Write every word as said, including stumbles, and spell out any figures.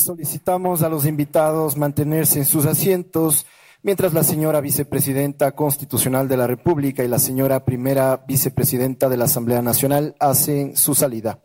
Solicitamos a los invitados mantenerse en sus asientos mientras la señora vicepresidenta constitucional de la República y la señora primera vicepresidenta de la Asamblea Nacional hacen su salida.